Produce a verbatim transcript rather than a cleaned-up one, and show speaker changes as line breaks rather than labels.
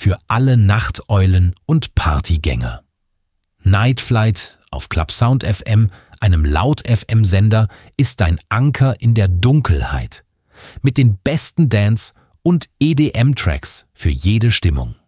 für alle Nachteulen und Partygänger. Night Flight auf Clubsound F M, einem Laut-F M-Sender, ist dein Anker in der Dunkelheit. Mit den besten Dance- und E D M-Tracks für jede Stimmung.